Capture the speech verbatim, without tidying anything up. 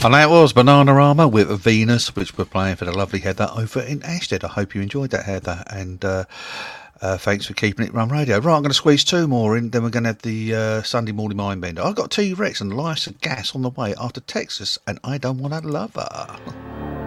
And that was Bananarama with Venus, which we're playing for the lovely Heather over in Ashted. I hope you enjoyed that, Heather, and uh, uh, thanks for keeping it Run Radio. Right, I'm going to squeeze two more in, then we're going to have the uh, Sunday Morning Mind Bender. I've got T-Rex and Life's a Gas on the way after Texas, and I Don't Want to Love Her.